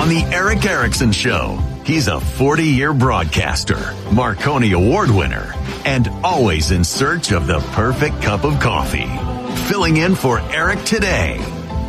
on The Eric Erickson Show. He's a 40-year broadcaster, Marconi Award winner, and always in search of the perfect cup of coffee. Filling in for Eric today,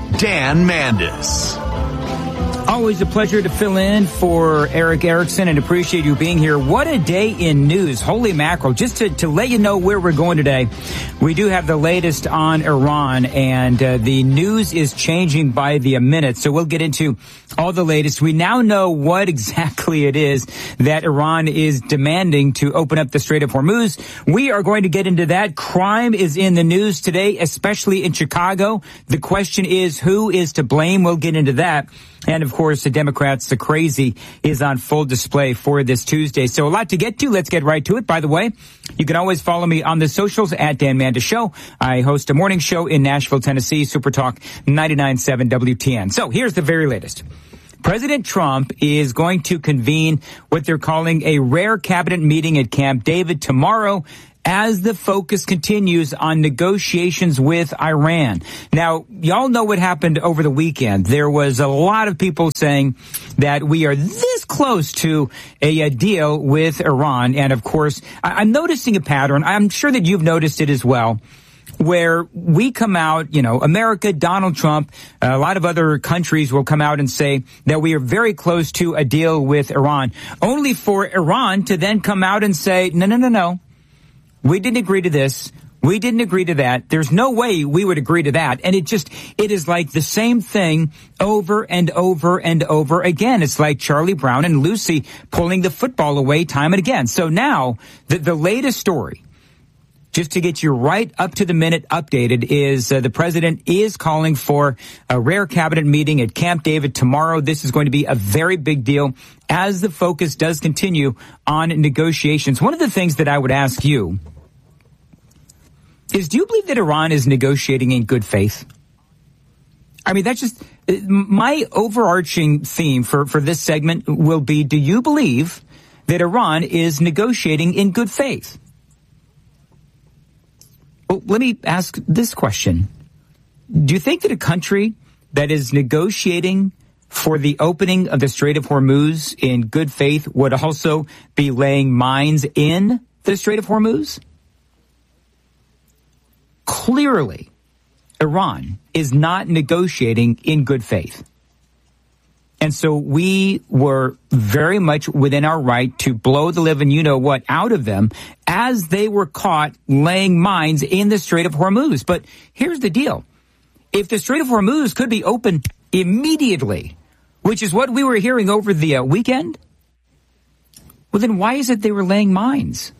Dan Mandis. Always a pleasure to fill in for Eric Erickson and appreciate you being here. What a day in news. Holy mackerel. Just to let you know where we're going today, we do have the latest on Iran, and the news is changing by the minute. So we'll get into all the latest. We now know what exactly it is that Iran is demanding to open up the Strait of Hormuz. We are going to get into that. Crime is in the news today, especially in Chicago. The question is, who is to blame? We'll get into that. And, of course, the Democrats, the crazy, is on full display for this Tuesday. So a lot to get to. Let's get right to it. By the way, you can always follow me on the socials at Dan Mandis Show. I host a morning show in Nashville, Tennessee, Super Talk 99.7 WTN. So here's the very latest. President Trump is going to convene what they're calling a rare cabinet meeting at Camp David tomorrow as the focus continues on negotiations with Iran. Now, y'all know what happened over the weekend. There was a lot of people saying that we are this close to a deal with Iran. And, of course, I'm noticing a pattern. I'm sure that you've noticed it as well, where we come out, America, Donald Trump, a lot of other countries will come out and say that we are very close to a deal with Iran, only for Iran to then come out and say, no. We didn't agree to this. We didn't agree to that. There's no way we would agree to that. And it is like the same thing over and over and over again. It's like Charlie Brown and Lucy pulling the football away time and again. So now the latest story, just to get you right up to the minute updated, is the president is calling for a rare cabinet meeting at Camp David tomorrow. This is going to be a very big deal as the focus does continue on negotiations. One of the things that I would ask you is, do you believe that Iran is negotiating in good faith? I mean, that's just my overarching theme for this segment will be, do you believe that Iran is negotiating in good faith? Well, let me ask this question. Do you think that a country that is negotiating for the opening of the Strait of Hormuz in good faith would also be laying mines in the Strait of Hormuz? Clearly, Iran is not negotiating in good faith. And so we were very much within our right to blow the living you-know-what out of them as they were caught laying mines in the Strait of Hormuz. But here's the deal. If the Strait of Hormuz could be open immediately, which is what we were hearing over the weekend, well, then why is it they were laying mines?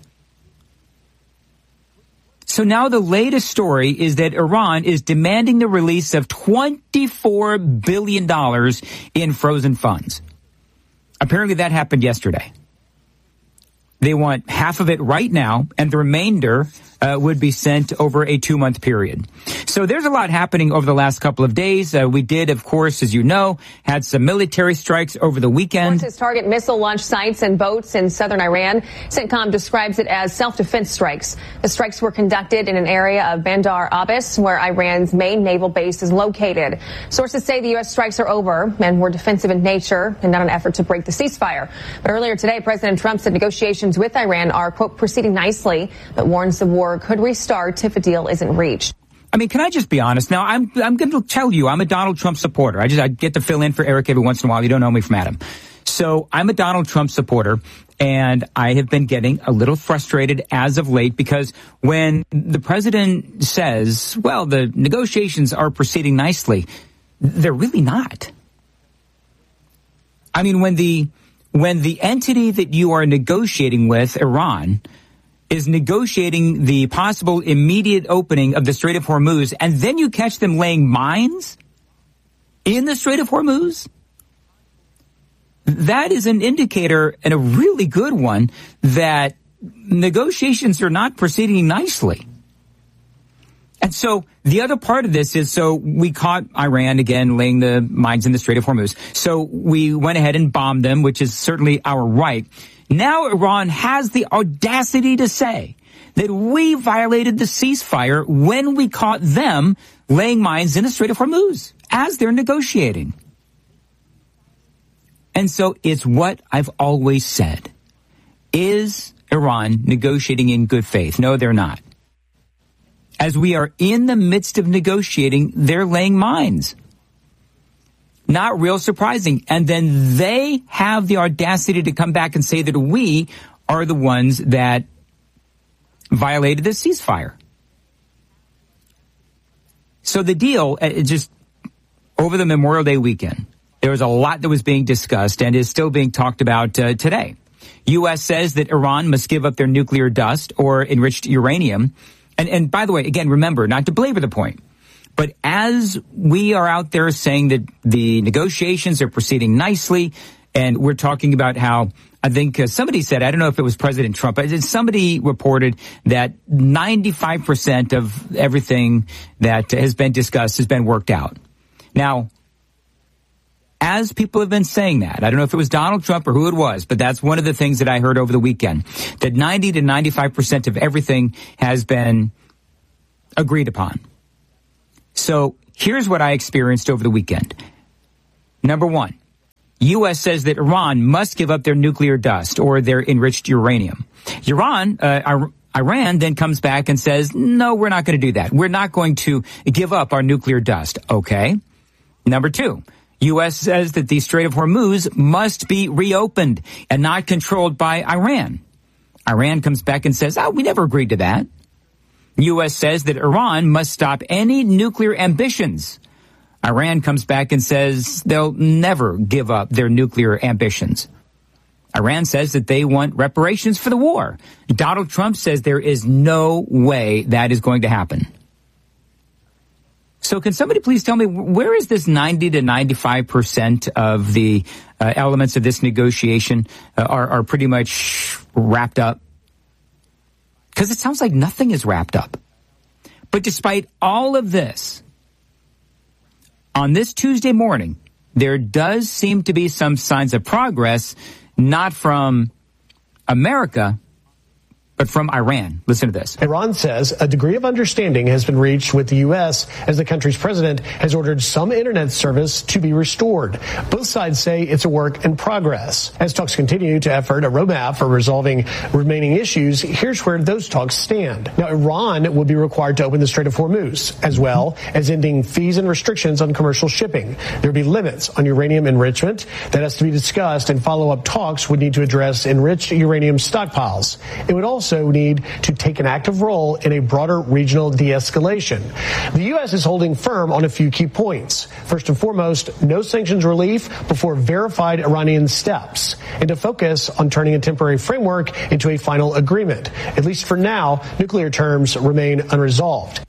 So now the latest story is that Iran is demanding the release of $24 billion in frozen funds. Apparently that happened yesterday. They want half of it right now, and the remainder would be sent over a 2-month period. So there's a lot happening over the last couple of days. We did, of course, as you know, had some military strikes over the weekend. Forces target missile launch sites and boats in southern Iran. CENTCOM describes it as self-defense strikes. The strikes were conducted in an area of Bandar Abbas, where Iran's main naval base is located. Sources say the U.S. strikes are over and were defensive in nature and not an effort to break the ceasefire. But earlier today, President Trump said negotiations with Iran are, quote, proceeding nicely, but warns the war could restart if a deal isn't reached. I mean, can I just be honest? Now, I'm going to tell you, I'm a Donald Trump supporter. I get to fill in for Eric every once in a while. You don't know me from Adam. So I'm a Donald Trump supporter, and I have been getting a little frustrated as of late because when the president says, well, the negotiations are proceeding nicely, they're really not. I mean, when the entity that you are negotiating with, Iran, is negotiating the possible immediate opening of the Strait of Hormuz, and then you catch them laying mines in the Strait of Hormuz, that is an indicator, and a really good one, that negotiations are not proceeding nicely. And so the other part of this is, so we caught Iran again laying the mines in the Strait of Hormuz. So we went ahead and bombed them, which is certainly our right. Now Iran has the audacity to say that we violated the ceasefire when we caught them laying mines in the Strait of Hormuz as they're negotiating. And so it's what I've always said. Is Iran negotiating in good faith? No, they're not. As we are in the midst of negotiating, they're laying mines. Not real surprising. And then they have the audacity to come back and say that we are the ones that violated the ceasefire. So the deal, just over the Memorial Day weekend, there was a lot that was being discussed and is still being talked about today. U.S. says that Iran must give up their nuclear dust or enriched uranium. And by the way, again, remember, not to belabor the point, but as we are out there saying that the negotiations are proceeding nicely, and we're talking about how, I think somebody said, I don't know if it was President Trump, but somebody reported that 95% of everything that has been discussed has been worked out. Now, as people have been saying that, I don't know if it was Donald Trump or who it was, but that's one of the things that I heard over the weekend, that 90 to 95% of everything has been agreed upon. So here's what I experienced over the weekend. Number one, U.S. says that Iran must give up their nuclear dust or their enriched uranium. Iran then comes back and says, no, we're not going to do that. We're not going to give up our nuclear dust. Okay. Number two, U.S. says that the Strait of Hormuz must be reopened and not controlled by Iran. Iran comes back and says, we never agreed to that. U.S. says that Iran must stop any nuclear ambitions. Iran comes back and says they'll never give up their nuclear ambitions. Iran says that they want reparations for the war. Donald Trump says there is no way that is going to happen. So can somebody please tell me, where is this 90 to 95% of the elements of this negotiation are pretty much wrapped up? Because it sounds like nothing is wrapped up. But despite all of this, on this Tuesday morning, there does seem to be some signs of progress, not from America, but from Iran. Listen to this. Iran says a degree of understanding has been reached with the U.S. as the country's president has ordered some internet service to be restored. Both sides say it's a work in progress. As talks continue to effort a roadmap for resolving remaining issues, here's where those talks stand. Now, Iran will be required to open the Strait of Hormuz, as well as ending fees and restrictions on commercial shipping. There will be limits on uranium enrichment that has to be discussed, and follow-up talks would need to address enriched uranium stockpiles. It would also need to take an active role in a broader regional de-escalation. The U.S. is holding firm on a few key points. First and foremost, no sanctions relief before verified Iranian steps, and to focus on turning a temporary framework into a final agreement. At least for now, nuclear terms remain unresolved.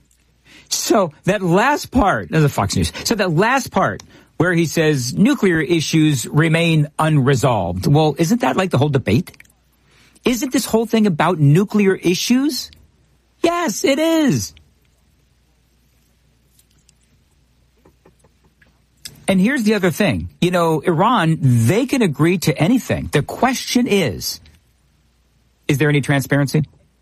So that last part, the Fox News, so that last part where he says nuclear issues remain unresolved, well, isn't that like the whole debate? Isn't this whole thing about nuclear issues? Yes, it is. And here's the other thing. You know, Iran, they can agree to anything. The question is there any transparency?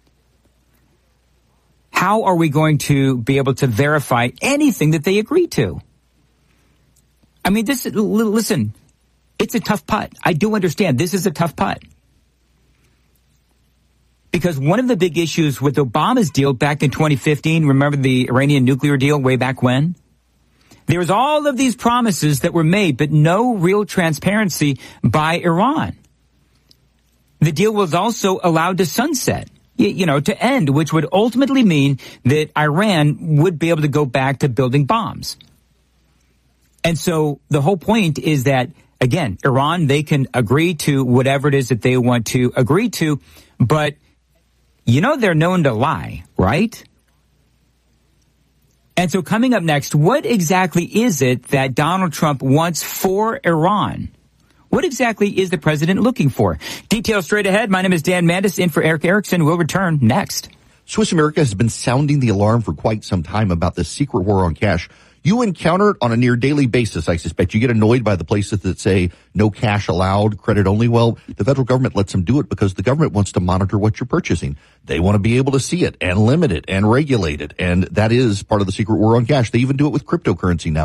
How are we going to be able to verify anything that they agree to? I mean, listen, it's a tough putt. I do understand this is a tough putt. Because one of the big issues with Obama's deal back in 2015, remember the Iranian nuclear deal way back when? There was all of these promises that were made, but no real transparency by Iran. The deal was also allowed to sunset, to end, which would ultimately mean that Iran would be able to go back to building bombs. And so the whole point is that, again, Iran, they can agree to whatever it is that they want to agree to, but they're known to lie, right? And so coming up next, what exactly is it that Donald Trump wants for Iran? What exactly is the president looking for? Details straight ahead. My name is Dan Mandis, in for Eric Erickson. We'll return next. Swiss America has been sounding the alarm for quite some time about this secret war on cash. You encounter it on a near daily basis, I suspect. You get annoyed by the places that say no cash allowed, credit only. Well, the federal government lets them do it because the government wants to monitor what you're purchasing. They want to be able to see it and limit it and regulate it. And that is part of the secret war on cash. They even do it with cryptocurrency now.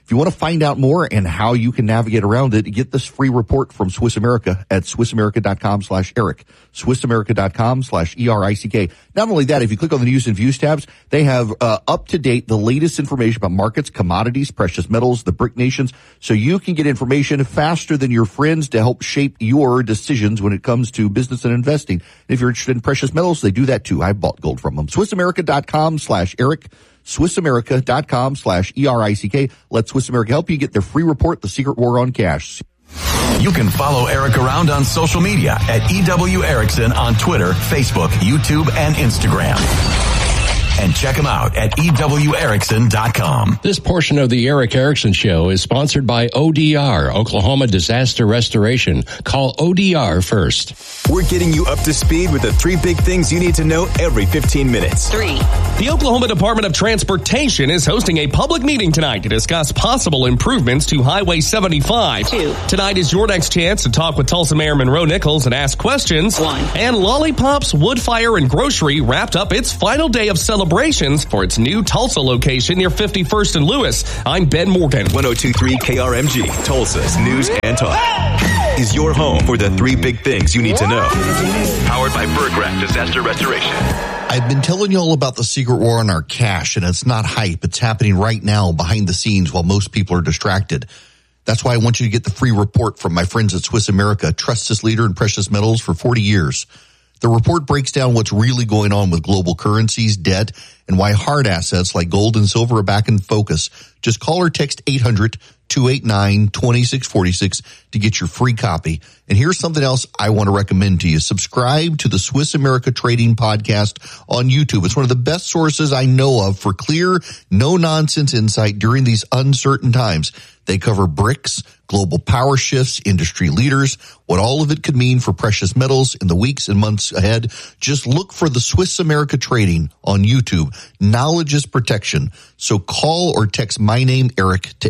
If you want to find out more and how you can navigate around it, get this free report from Swiss America at SwissAmerica.com/Eric. SwissAmerica.com/ERICK. Not only that, if you click on the News and Views tabs, they have up to date the latest information about markets, commodities, precious metals, the BRIC nations, so you can get information faster than your friends to help shape your decisions when it comes to business and investing. And if you're interested in precious metals, they do that too. I bought gold from them. SwissAmerica.com/Eric. SwissAmerica.com/ERICK. Let Swiss America help you get their free report, The Secret War on Cash. You can follow Eric around on social media at EW Erickson on Twitter, Facebook, YouTube, and Instagram. And check him out at EWErickson.com. This portion of the Eric Erickson Show is sponsored by ODR, Oklahoma Disaster Restoration. Call ODR first. We're getting you up to speed with the 3 big things you need to know every 15 minutes. 3. The Oklahoma Department of Transportation is hosting a public meeting tonight to discuss possible improvements to Highway 75. 2. Tonight is your next chance to talk with Tulsa Mayor Monroe Nichols and ask questions. 1. And Lollipops Wood Fire and Grocery wrapped up its final day of celebrations for its new Tulsa location near 51st and Lewis. I'm Ben Morgan. 102.3 KRMG, Tulsa's News and Talk. Is your home for the 3 big things you need to know. Powered by Berggraf Disaster Restoration. I've been telling you all about the secret war on our cash, and it's not hype. It's happening right now behind the scenes while most people are distracted. That's why I want you to get the free report from my friends at Swiss America, trusted leader in precious metals for 40 years. The report breaks down what's really going on with global currencies, debt, and why hard assets like gold and silver are back in focus. Just call or text 800-289-2646 to get your free copy. And here's something else I want to recommend to you. Subscribe to the Swiss America Trading Podcast on YouTube. It's one of the best sources I know of for clear, no-nonsense insight during these uncertain times. They cover BRICS, global power shifts, industry leaders, what all of it could mean for precious metals in the weeks and months ahead. Just look for the Swiss America Trading on YouTube. Knowledge is protection. So call or text my name, Eric, to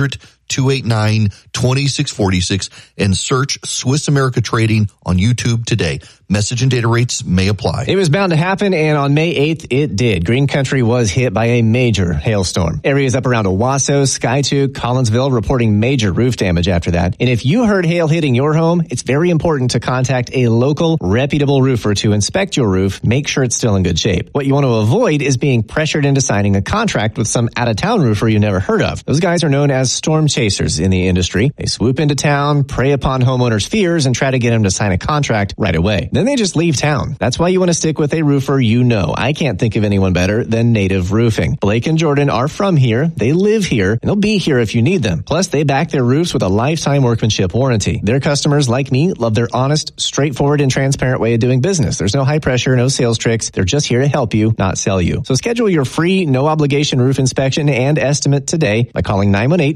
800-289-2646 and search Swiss America Trading on YouTube today. Message and data rates may apply. It was bound to happen, and on May 8th, it did. Green Country was hit by a major hailstorm. Areas up around Owasso, Skiatook, Collinsville reporting major roof damage after that. And if you heard hail hitting your home, it's very important to contact a local, reputable roofer to inspect your roof, make sure it's still in good shape. What you want to avoid is being pressured into signing a contract with some out-of-town roofer you never heard of. Those guys are known as storm chasers in the industry. They swoop into town, prey upon homeowners' fears, and try to get them to sign a contract right away. Then they just leave town. That's why you want to stick with a roofer you know. I can't think of anyone better than Native Roofing. Blake and Jordan are from here. They live here, and they'll be here if you need them. Plus, they back their roofs with a lifetime workmanship warranty. Their customers, like me, love their honest, straightforward, and transparent way of doing business. There's no high pressure, no sales tricks. They're just here to help you, not sell you. So schedule your free, no-obligation roof inspection and estimate today by calling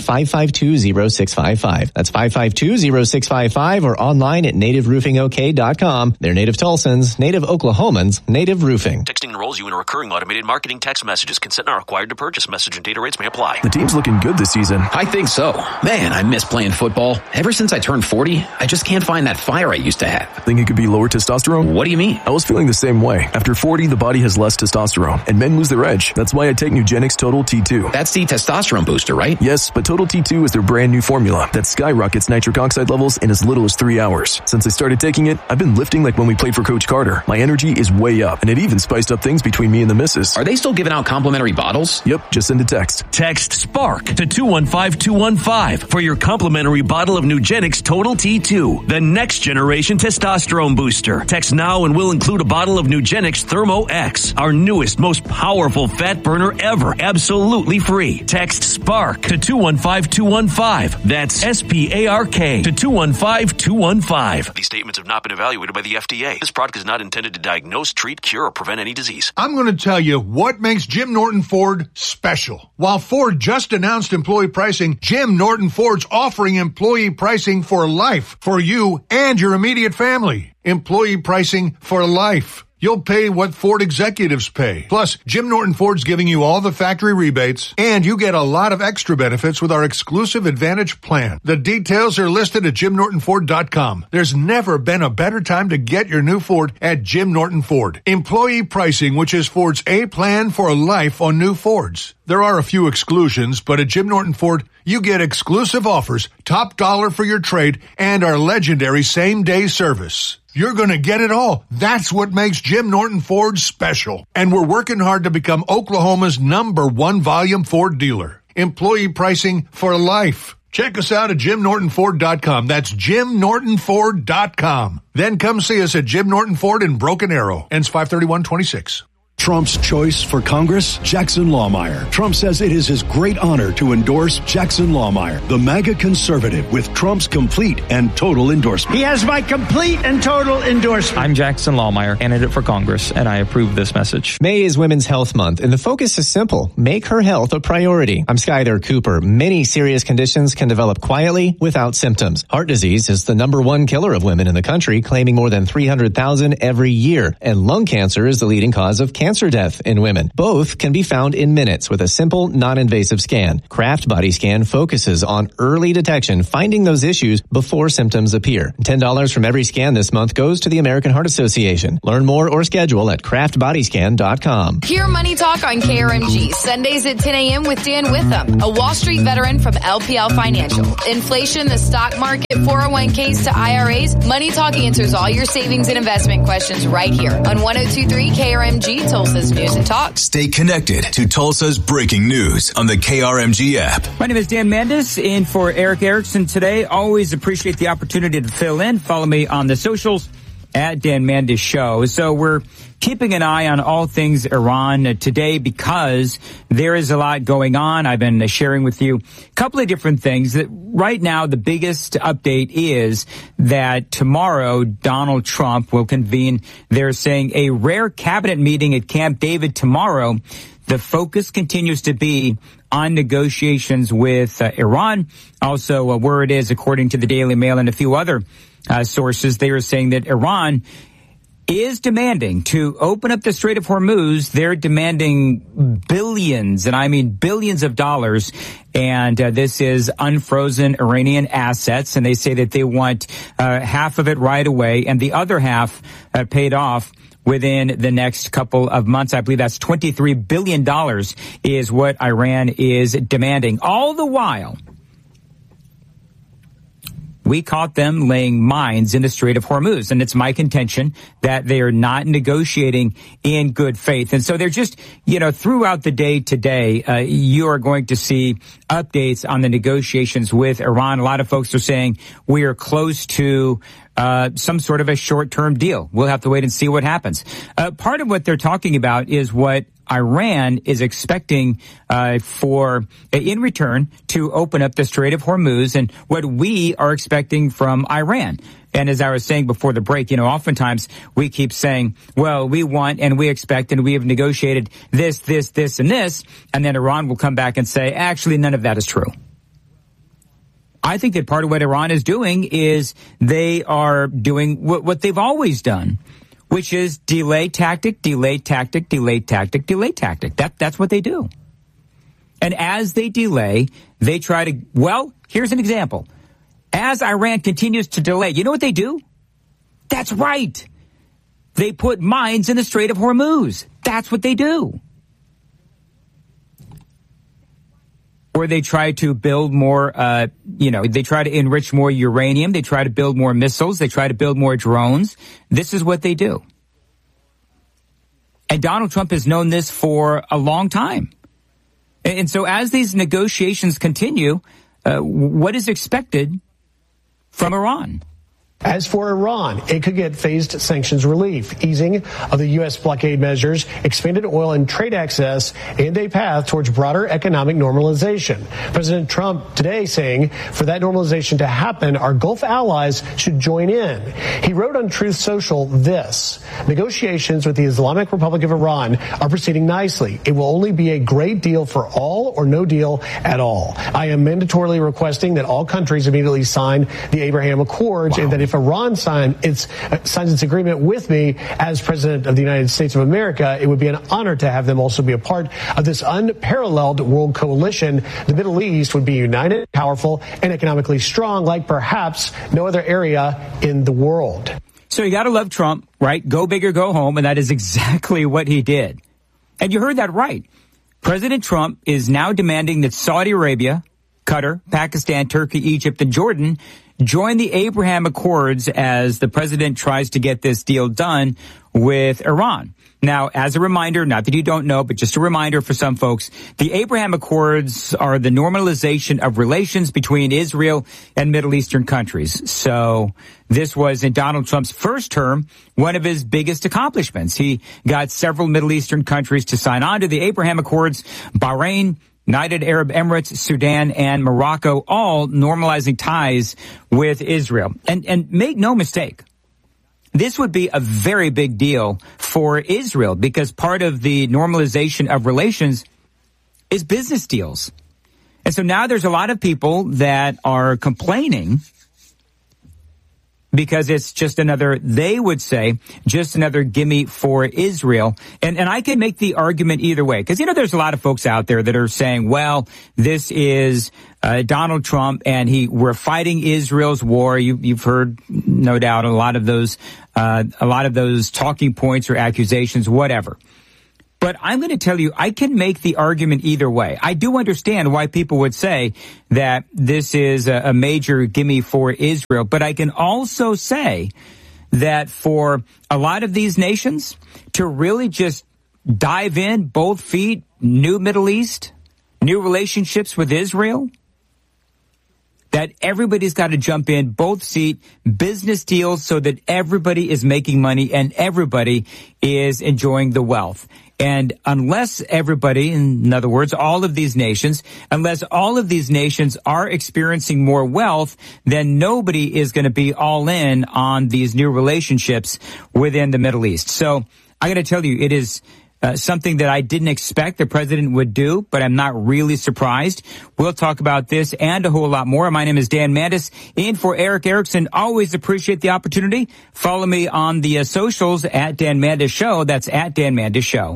918-552-0655. That's 552-0655 or online at nativeroofingok.com. They're Native Tulsans, Native Oklahomans, Native Roofing. Texting enrolls you in a recurring automated marketing text messages. Consent not required to purchase. Message and data rates may apply. The team's looking good this season. I think so. Man, I miss playing football. Ever since I turned 40, I just can't find that fire I used to have. Think it could be lower testosterone? What do you mean? I was feeling the same way. After 40, the body has less testosterone, and men lose their edge. That's why I take Nugenix Total T2. That's the testosterone booster, right? Yes, but Total T2 is their brand new formula that skyrockets nitric oxide levels in as little as 3 hours. Since I started taking it, I've been lifting like when we played for Coach Carter. My energy is way up, and it even spiced up things between me and the missus. Are they still giving out complimentary bottles? Yep, just send a text. Text SPARK to 215-215 for your complimentary bottle of Nugenix Total T2, the next generation testosterone booster. Text now and we'll include a bottle of Nugenix Thermo X, our newest, most powerful fat burner ever, absolutely free. Text SPARK to 215-215. That's SPARK to 215-215. These statements have not been evaluated by the FDA. This product is not intended to diagnose, treat, cure, or prevent any disease. I'm going to tell you what makes Jim Norton Ford special. While Ford just announced employee pricing, Jim Norton Ford's offering employee pricing for life for you and your immediate family. Employee pricing for life. You'll pay what Ford executives pay. Plus, Jim Norton Ford's giving you all the factory rebates, and you get a lot of extra benefits with our exclusive Advantage plan. The details are listed at JimNortonFord.com. There's never been a better time to get your new Ford at Jim Norton Ford. Employee pricing, which is Ford's A plan for life on new Fords. There are a few exclusions, but at Jim Norton Ford, you get exclusive offers, top dollar for your trade, and our legendary same-day service. You're going to get it all. That's what makes Jim Norton Ford special. And we're working hard to become Oklahoma's #1 volume Ford dealer. Employee pricing for life. Check us out at JimNortonFord.com. That's JimNortonFord.com. Then come see us at Jim Norton Ford in Broken Arrow. Ends 5/31/26. Trump's choice for Congress? Jackson Lahmeyer. Trump says it is his great honor to endorse Jackson Lahmeyer, the MAGA conservative with Trump's complete and total endorsement. He has my complete and total endorsement. I'm Jackson Lahmeyer, candidate for Congress, and I approve this message. May is Women's Health Month, and the focus is simple. Make her health a priority. I'm Skyler Cooper. Many serious conditions can develop quietly without symptoms. Heart disease is the #1 killer of women in the country, claiming more than 300,000 every year. And lung cancer is the leading cause of cancer death in women. Both can be found in minutes with a simple, non-invasive scan. Kraft Body Scan focuses on early detection, finding those issues before symptoms appear. $10 from every scan this month goes to the American Heart Association. Learn more or schedule at craftbodyscan.com. Hear Money Talk on KRMG, Sundays at 10 a.m. with Dan Witham, a Wall Street veteran from LPL Financial. Inflation, the stock market, 401ks to IRAs, Money Talk answers all your savings and investment questions right here on 102.3 KRMG, Tulsa's News and Talk. Stay connected to Tulsa's breaking news on the KRMG app. My name is Dan Mendes, in for Eric Erickson today. Always appreciate the opportunity to fill in. Follow me on the socials at Dan Mendes Show. So we're keeping an eye on all things Iran today because there is a lot going on. I've been sharing with you a couple of different things. That right now, the biggest update is that tomorrow Donald Trump will convene, they're saying, a rare cabinet meeting at Camp David tomorrow. The focus continues to be on negotiations with Iran. Also, a word is, according to the Daily Mail and a few other sources, they are saying that Iran is demanding to open up the Strait of Hormuz. They're demanding billions, and I mean billions of dollars, and this is unfrozen Iranian assets, and they say that they want half of it right away and the other half paid off within the next couple of months. I believe that's $23 billion is what Iran is demanding. All the while, we caught them laying mines in the Strait of Hormuz, and it's my contention that they are not negotiating in good faith. And so they're just, throughout the day today, you are going to see updates on the negotiations with Iran. A lot of folks are saying we are close to some sort of a short-term deal. We'll have to wait and see what happens. Part of what they're talking about is what Iran is expecting in return to open up the Strait of Hormuz, and what we are expecting from Iran. And as I was saying before the break, oftentimes we keep saying, well, we want and we expect and we have negotiated this, and this, and then Iran will come back and say, actually, none of that is true. I think that part of what Iran is doing is they are doing what they've always done, which is delay tactic, delay tactic, delay tactic, delay tactic. That's what they do. And as they delay, they try to, here's an example. As Iran continues to delay, you know what they do? That's right. They put mines in the Strait of Hormuz. That's what they do. Or they try to build more, they try to enrich more uranium. They try to build more missiles. They try to build more drones. This is what they do. And Donald Trump has known this for a long time. And so as these negotiations continue, what is expected from Iran? As for Iran, it could get phased sanctions relief, easing of the U.S. blockade measures, expanded oil and trade access, and a path towards broader economic normalization. President Trump today saying for that normalization to happen, our Gulf allies should join in. He wrote on Truth Social this: negotiations with the Islamic Republic of Iran are proceeding nicely. It will only be a great deal for all or no deal at all. I am mandatorily requesting that all countries immediately sign the Abraham Accords and that if if Iran signs its agreement with me as President of the United States of America, it would be an honor to have them also be a part of this unparalleled world coalition. The Middle East would be united, powerful, and economically strong like perhaps no other area in the world. So you got to love Trump, right? Go big or go home, and that is exactly what he did. And you heard that right. President Trump is now demanding that Saudi Arabia, Qatar, Pakistan, Turkey, Egypt, and Jordan join the Abraham Accords as the president tries to get this deal done with Iran. Now, as a reminder, not that you don't know, but just a reminder for some folks, the Abraham Accords are the normalization of relations between Israel and Middle Eastern countries. So this was in Donald Trump's first term, one of his biggest accomplishments. He got several Middle Eastern countries to sign on to the Abraham Accords, Bahrain, United Arab Emirates, Sudan, and Morocco, all normalizing ties with Israel. And make no mistake, this would be a very big deal for Israel because part of the normalization of relations is business deals. And so now there's a lot of people that are complaining because it's just another, they would say, just another gimme for Israel. And I can make the argument either way. Because, there's a lot of folks out there that are saying, well, this is Donald Trump and we're fighting Israel's war. You've heard, no doubt, a lot of those talking points or accusations, whatever. But I'm going to tell you, I can make the argument either way. I do understand why people would say that this is a major gimme for Israel, but I can also say that for a lot of these nations to really just dive in, both feet, new Middle East, new relationships with Israel, that everybody's got to jump in, both seat, business deals so that everybody is making money and everybody is enjoying the wealth. And unless everybody, in other words, all of these nations are experiencing more wealth, then nobody is going to be all in on these new relationships within the Middle East. So I got to tell you, it is something that I didn't expect the president would do, but I'm not really surprised. We'll talk about this and a whole lot more. My name is Dan Mandis, in for Eric Erickson. Always appreciate the opportunity. Follow me on the socials at Dan Mandis Show. That's at Dan Mandis Show.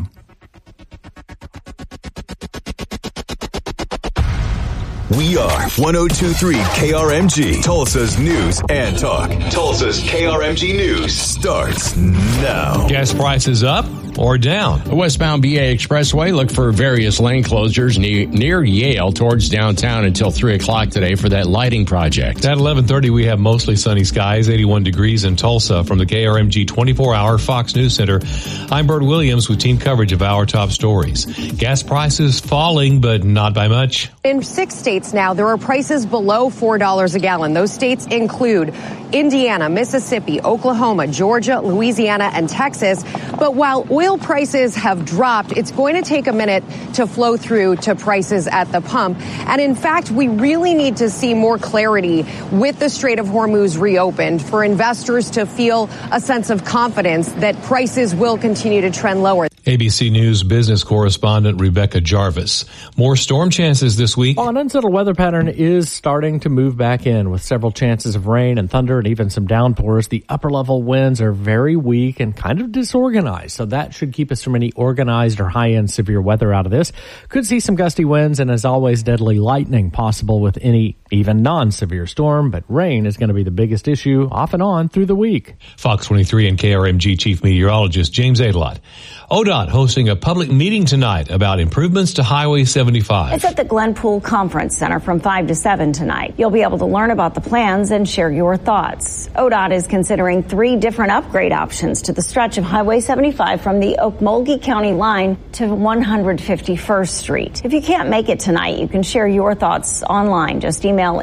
We are 102.3 KRMG, Tulsa's news and talk. Tulsa's KRMG News starts now. Gas prices up or down? The westbound BA Expressway, look for various lane closures near Yale towards downtown until 3 o'clock today for that lighting project. At 11:30, we have mostly sunny skies, 81 degrees in Tulsa. From the KRMG 24-hour Fox News Center, I'm Bert Williams with team coverage of our top stories. Gas prices falling, but not by much. In 6 states now, there are prices below $4 a gallon. Those states include Indiana, Mississippi, Oklahoma, Georgia, Louisiana, and Texas. But while oil prices have dropped, it's going to take a minute to flow through to prices at the pump. And in fact, we really need to see more clarity with the Strait of Hormuz reopened for investors to feel a sense of confidence that prices will continue to trend lower. ABC News business correspondent Rebecca Jarvis. More storm chances this week. Well, an unsettled weather pattern is starting to move back in with several chances of rain and thunder and even some downpours. The upper level winds are very weak and kind of disorganized, so that should keep us from any organized or high-end severe weather out of this. Could see some gusty winds and, as always, deadly lightning possible with any even non-severe storm, but rain is going to be the biggest issue off and on through the week. Fox 23 and KRMG Chief Meteorologist James Adelot. ODOT hosting a public meeting tonight about improvements to Highway 75. It's at the Glenpool Conference Center from 5 to 7 tonight. You'll be able to learn about the plans and share your thoughts. ODOT is considering 3 different upgrade options to the stretch of Highway 75 from the Okmulgee County line to 151st Street. If you can't make it tonight, you can share your thoughts online. Just email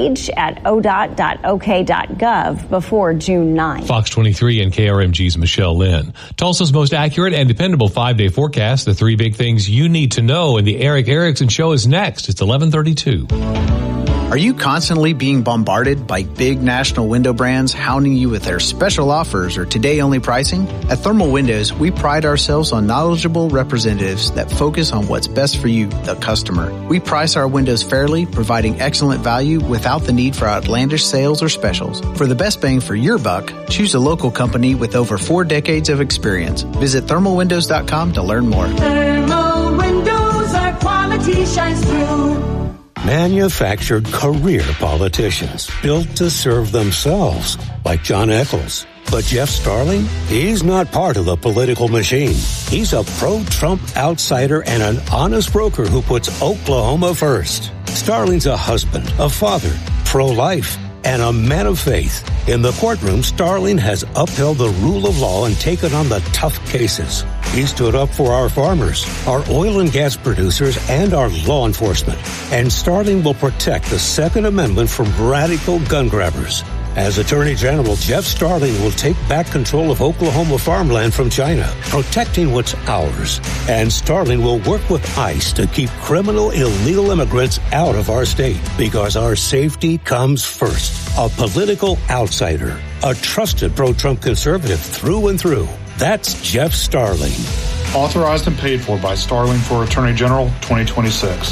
engage@odot.ok.gov before June 9. Fox 23 and KRMG's Michelle Lynn. Tulsa's most accurate and dependable 5-day forecast. The 3 big things you need to know, and the Eric Erickson Show is next. It's 11:32. Are you constantly being bombarded by big national window brands hounding you with their special offers or today-only pricing? At Thermal Windows, we pride ourselves on knowledgeable representatives that focus on what's best for you, the customer. We price our windows fairly, providing excellent value without the need for outlandish sales or specials. For the best bang for your buck, choose a local company with over 4 decades of experience. Visit thermalwindows.com to learn more. Thermal Windows, our quality shines through. Manufactured career politicians built to serve themselves, like John Eccles. But Jeff Starling, he's not part of the political machine. He's a pro-Trump outsider and an honest broker who puts Oklahoma first. Starling's a husband, a father, pro-life, and a man of faith. In the courtroom, Starling has upheld the rule of law and taken on the tough cases. He stood up for our farmers, our oil and gas producers, and our law enforcement. And Starling will protect the Second Amendment from radical gun grabbers. As Attorney General, Jeff Starling will take back control of Oklahoma farmland from China, protecting what's ours. And Starling will work with ICE to keep criminal illegal immigrants out of our state, because our safety comes first. A political outsider, a trusted pro-Trump conservative through and through. That's Jeff Starling. Authorized and paid for by Starling for Attorney General 2026.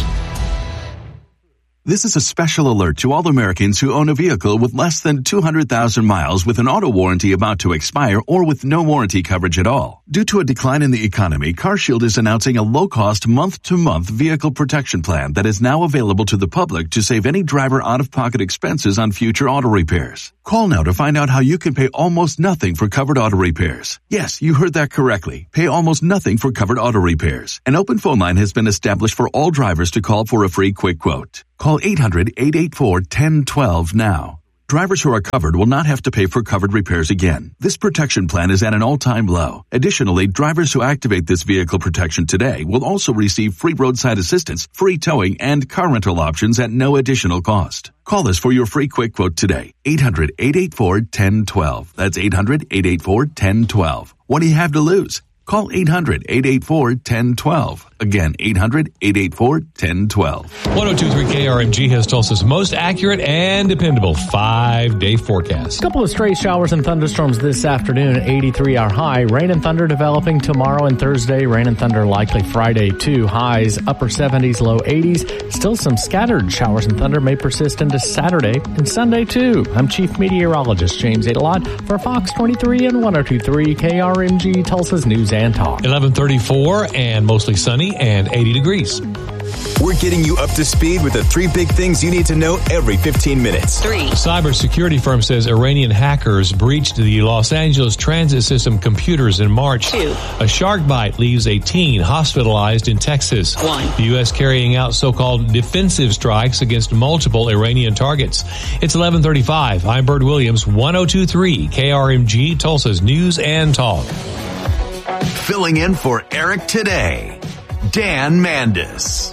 This is a special alert to all Americans who own a vehicle with less than 200,000 miles with an auto warranty about to expire or with no warranty coverage at all. Due to a decline in the economy, CarShield is announcing a low-cost month-to-month vehicle protection plan that is now available to the public to save any driver out-of-pocket expenses on future auto repairs. Call now to find out how you can pay almost nothing for covered auto repairs. Yes, you heard that correctly. Pay almost nothing for covered auto repairs. An open phone line has been established for all drivers to call for a free quick quote. Call 800-884-1012 now. Drivers who are covered will not have to pay for covered repairs again. This protection plan is at an all-time low. Additionally, drivers who activate this vehicle protection today will also receive free roadside assistance, free towing, and car rental options at no additional cost. Call us for your free quick quote today. 800-884-1012. That's 800-884-1012. What do you have to lose? Call 800-884-1012. Again, 800-884-1012. 102.3 KRMG has Tulsa's most accurate and dependable 5-day forecast. A couple of stray showers and thunderstorms this afternoon, 83 our high. Rain and thunder developing tomorrow and Thursday. Rain and thunder likely Friday too. Highs upper 70s, low 80s. Still some scattered showers and thunder may persist into Saturday and Sunday too. I'm Chief Meteorologist James Adelot for Fox 23 and 102.3 KRMG Tulsa's News and Talk. 11:34 and mostly sunny and 80 degrees. We're getting you up to speed with the 3 big things you need to know every 15 minutes. 3. Cybersecurity firm says Iranian hackers breached the Los Angeles transit system computers in March. 2. A shark bite leaves a teen hospitalized in Texas. 1. The U.S. carrying out so-called defensive strikes against multiple Iranian targets. It's 11:35. I'm Bert Williams, 102.3 KRMG, Tulsa's News and Talk. Filling in for Eric today, Dan Mandis.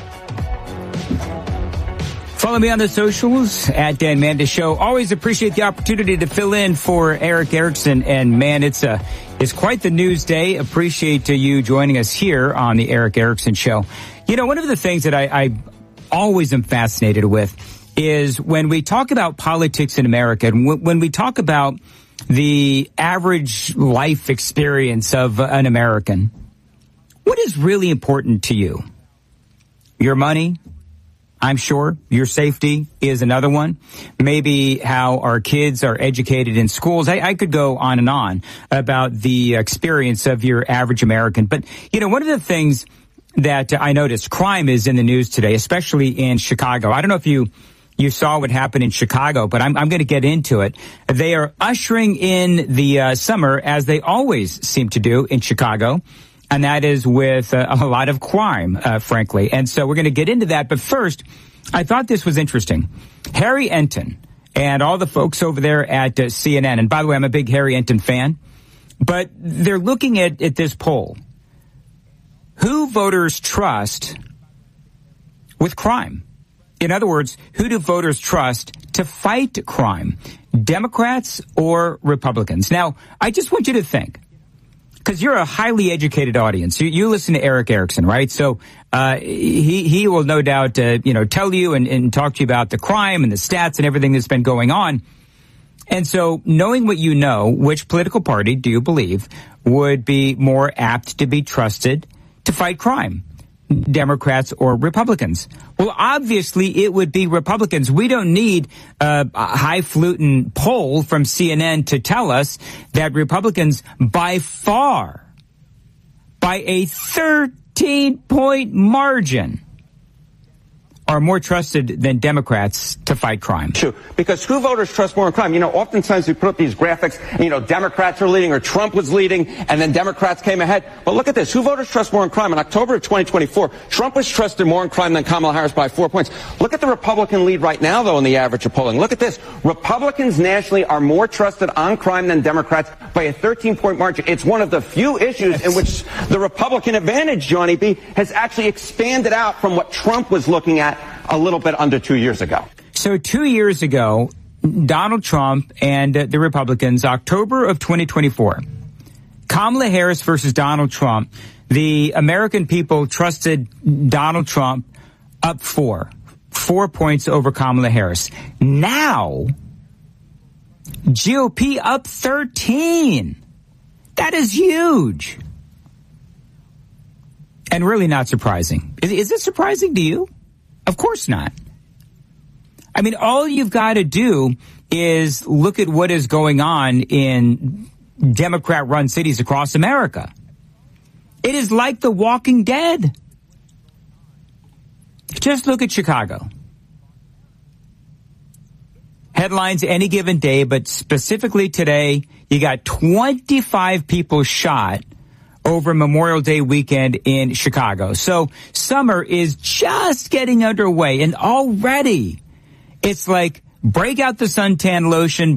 Follow me on the socials at Dan Mandis Show. Always appreciate the opportunity to fill in for Eric Erickson. And man, it's quite the news day. Appreciate you joining us here on the Eric Erickson Show. You know, one of the things that I always am fascinated with is when we talk about politics in America, and when we talk about the average life experience of an American, what is really important to you? Your money, I'm sure. Your safety is another one. Maybe how our kids are educated in schools. I could go on and on about the experience of your average American. But, you know, one of the things that I noticed, crime is in the news today, especially in Chicago. I don't know if you saw what happened in Chicago, but I'm going to get into it. They are ushering in the summer, as they always seem to do in Chicago, and that is with a lot of crime, frankly. And so we're going to get into that. But first, I thought this was interesting. Harry Enton and all the folks over there at CNN, and by the way, I'm a big Harry Enton fan, but they're looking at this poll. Who voters trust with crime? In other words, who do voters trust to fight crime? Democrats or Republicans? Now, I just want you to think. because you're a highly educated audience. You listen to Erick Erickson, right? So he will no doubt tell you and talk to you about the crime and the stats and everything that's been going on. And so knowing what you know, which political party do you believe would be more apt to be trusted to fight crime? Democrats or Republicans? Well, obviously it would be Republicans. We don't need a highfalutin poll from CNN to tell us that Republicans by far, by a 13-point margin, are more trusted than Democrats to fight crime. True, because who voters trust more in crime? Oftentimes we put up these graphics, and, Democrats are leading or Trump was leading, and then Democrats came ahead. But look at this. Who voters trust more in crime? In October of 2024, Trump was trusted more in crime than Kamala Harris by 4 points. Look at the Republican lead right now, though, in the average of polling. Look at this. Republicans nationally are more trusted on crime than Democrats by a 13-point margin. It's one of the few issues in which the Republican advantage, Johnny B., has actually expanded out from what Trump was looking at a little bit under 2 years ago. So 2 years ago, Donald Trump and the Republicans, October of 2024, Kamala Harris versus Donald Trump, the American people trusted Donald Trump up 4 points over Kamala Harris. Now, GOP up 13. That is huge. And really not surprising. Is it surprising to you? Of course not. I mean, all you've got to do is look at what is going on in Democrat-run cities across America. It is like The Walking Dead. Just look at Chicago. Headlines any given day, but specifically today, you got 25 people shot over Memorial Day weekend in Chicago. So summer is just getting underway, and already it's like break out the suntan lotion,